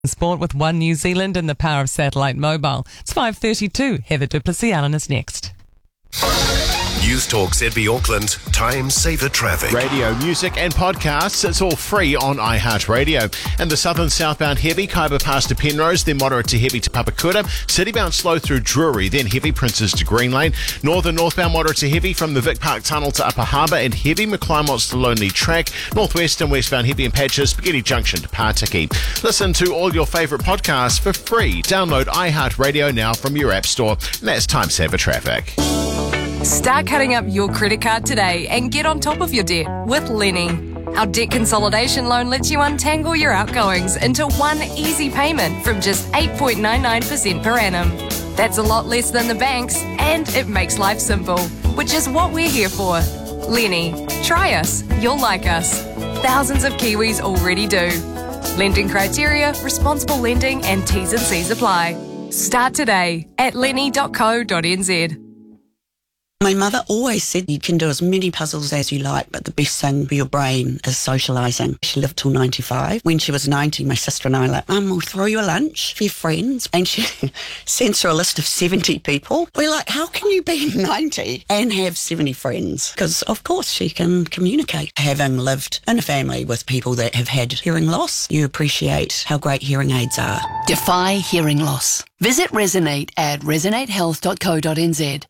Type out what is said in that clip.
Sport with One New Zealand and the power of satellite mobile. It's 5:32. Heather du Plessis-Allen is next. News Talk ZB Auckland, Time Saver Traffic. Radio, music and podcasts, it's all free on iHeartRadio. And the southern southbound heavy, Kaiba Pass to Penrose, then moderate to heavy to Papakura. Citybound slow through Drury, then heavy Princes to Green Lane. Northern northbound moderate to heavy from the Vic Park Tunnel to Upper Harbour and heavy McClymots to Lonely Track. Northwest and westbound heavy in patches, Spaghetti Junction to Partiki. Listen to all your favourite podcasts for free. Download iHeartRadio now from your app store. And that's Time Saver Traffic. Start cutting up your credit card today and get on top of your debt with Lenny. Our debt consolidation loan lets you untangle your outgoings into one easy payment from just 8.99% per annum. That's a lot less than the banks, and it makes life simple, which is what we're here for. Lenny, try us. You'll like us. Thousands of Kiwis already do. Lending criteria, responsible lending, and T's and C's apply. Start today at lenny.co.nz. My mother always said you can do as many puzzles as you like, but the best thing for your brain is socialising. She lived till 95. When she was 90, my sister and I were like, Mum, we'll throw you a lunch for your friends. And she sends her a list of 70 people. We're like, how can you be 90 and have 70 friends? Because, of course, she can communicate. Having lived in a family with people that have had hearing loss, you appreciate how great hearing aids are. Defy hearing loss. Visit Resonate at resonatehealth.co.nz.